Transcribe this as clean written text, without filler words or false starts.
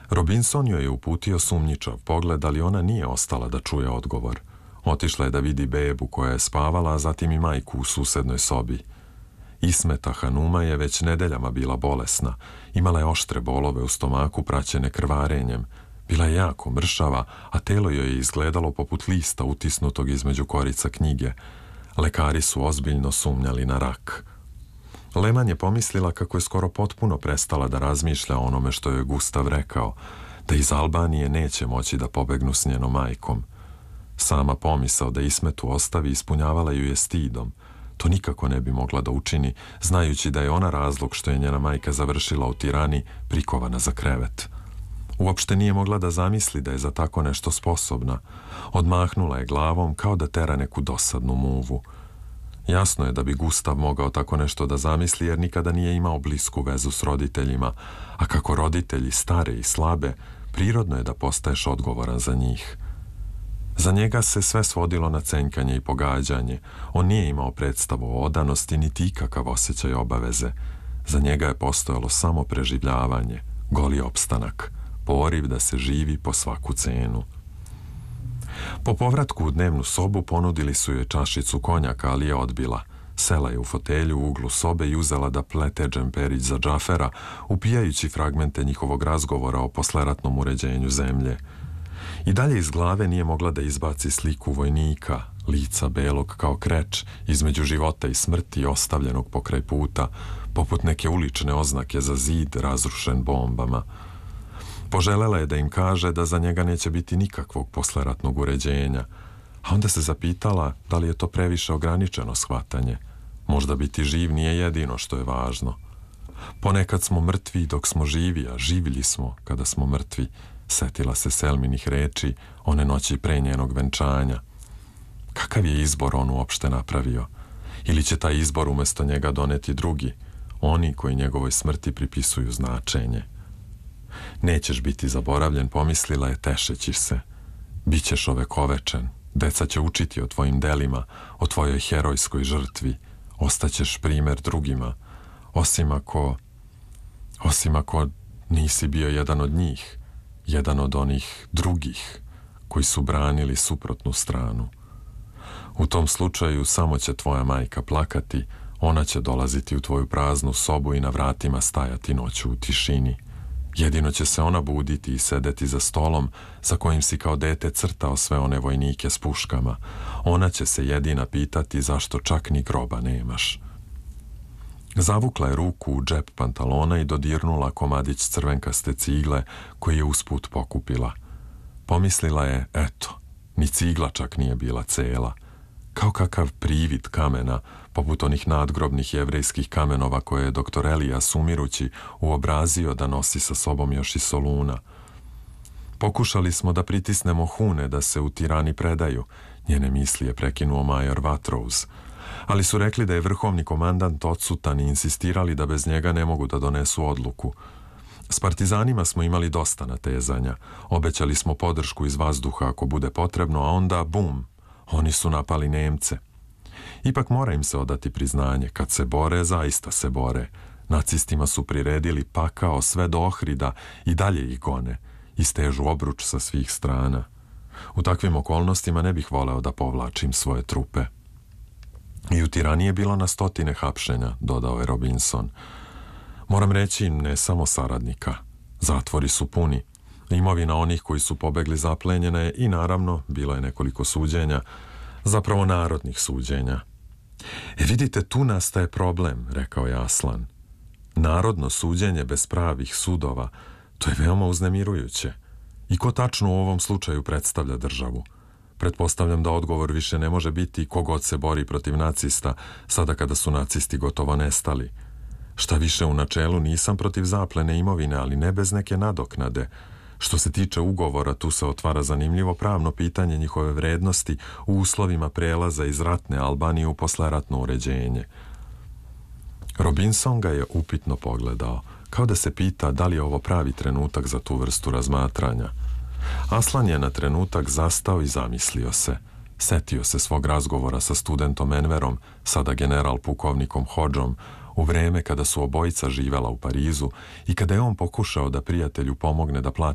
Robinson joj je uputio sumnjičav pogled, ali ona nije ostala da čuje odgovor. Otišla je da vidi bebu koja je spavala, a zatim i majku u susednoj sobi. Ismeta Hanuma je već nedeljama bila bolesna. Imala je oštre bolove u stomaku praćene krvarenjem. Bila je jako mršava, a telo joj je izgledalo poput lista utisnutog između korica knjige. Lekari su ozbiljno sumnjali na rak. Leman je pomislila kako je skoro potpuno prestala da razmišlja o onome što joj Gustav rekao, da iz Albanije neće moći da pobegnu s njenom majkom. Sama pomisao da Ismetu ostavi ispunjavala ju je stidom. To nikako ne bi mogla da učini, znajući da je ona razlog što je njena majka završila u Tirani prikovana za krevet. Uopšte nije mogla da zamisli da je za tako nešto sposobna. Odmahnula je glavom kao da tera neku dosadnu muvu. Jasno je da bi Gustav mogao tako nešto da zamisli jer nikada nije imao blisku vezu s roditeljima, a kako roditelji stare i slabe, prirodno je da postaješ odgovoran za njih. Za njega se sve svodilo na cenjkanje i pogađanje. On nije imao predstavu o odanosti niti ikakav osjećaj obaveze. Za njega je postojalo samo preživljavanje, goli opstanak, poriv da se živi po svaku cenu. Po povratku u dnevnu sobu ponudili su joj čašicu konjaka, ali je odbila. Sela je u fotelju u uglu sobe i uzela da plete džemperić za Džafera, upijajući fragmente njihovog razgovora o posleratnom uređenju zemlje. I dalje iz glave nije mogla da izbaci sliku vojnika, lica belog kao kreč, između života i smrti ostavljenog pokraj puta, poput neke ulične oznake za zid razrušen bombama. Poželela je da im kaže da za njega neće biti nikakvog posleratnog uređenja, a onda se zapitala da li je to previše ograničeno shvatanje. Možda biti živ nije jedino što je važno. Ponekad smo mrtvi dok smo živi, a živili smo kada smo mrtvi, setila se Selminih reči one noći pre njenog venčanja. Kakav je izbor on uopšte napravio? Ili će taj izbor umesto njega doneti drugi, oni koji njegovoj smrti pripisuju značenje? Nećeš biti zaboravljen, pomislila je tešeći se. Bićeš ovekovečen, deca će učiti o tvojim delima, o tvojoj herojskoj žrtvi, ostaćeš primer drugima, osim ako nisi bio jedan od njih, jedan od onih drugih koji su branili suprotnu stranu. U tom slučaju samo će tvoja majka plakati, ona će dolaziti u tvoju praznu sobu i na vratima stajati noću u tišini. Jedino će se ona buditi i sedeti za stolom za kojim si kao dete crtao sve one vojnike s puškama. Ona će se jedina pitati zašto čak ni groba nemaš. Zavukla je ruku u džep pantalona i dodirnula komadić crvenkaste cigle koji je usput pokupila. Pomislila je, eto, ni cigla čak nije bila cela. Kao kakav privid kamena, poput onih nadgrobnih jevrejskih kamenova koje je doktor Elijas umirući uobrazio da nosi sa sobom još i Soluna. Pokušali smo da pritisnemo Hune da se u Tirani predaju, njene misli je prekinuo major Watrous, ali su rekli da je vrhovni komandant odsutan i insistirali da bez njega ne mogu da donesu odluku. S partizanima smo imali dosta natezanja, obećali smo podršku iz vazduha ako bude potrebno, a onda bum, oni su napali Nemce. Ipak mora im se odati priznanje, kad se bore, zaista se bore. Nacistima su priredili pakao sve do Ohrida i dalje ih gone, istežu obruč sa svih strana. U takvim okolnostima ne bih voleo da povlačim svoje trupe. I u Tirani je bilo na stotine hapšenja, dodao je Robinson. Moram reći, ne samo saradnika. Zatvori su puni. Imovina onih koji su pobegli zaplenjena je i naravno, bilo je nekoliko suđenja, zapravo narodnih suđenja. Vidite, tu nastaje problem, rekao je Aslan. Narodno suđenje bez pravih sudova, to je veoma uznemirujuće. I ko tačno u ovom slučaju predstavlja državu? Pretpostavljam da odgovor više ne može biti ko god se bori protiv nacista, sada kada su nacisti gotovo nestali. Šta više, u načelu nisam protiv zaplene imovine, ali ne bez neke nadoknade. Što se tiče ugovora, tu se otvara zanimljivo pravno pitanje njihove vrednosti u uslovima prelaza iz ratne Albanije u posleratno uređenje. Robinson ga je upitno pogledao, kao da se pita da li je ovo pravi trenutak za tu vrstu razmatranja. Aslan je na trenutak zastao i zamislio se. Setio se svog razgovora sa studentom Enverom, sada general pukovnikom Hodžom, u vreme kada su obojica živela u Parizu i kada je on pokušao da prijatelju pomogne da plati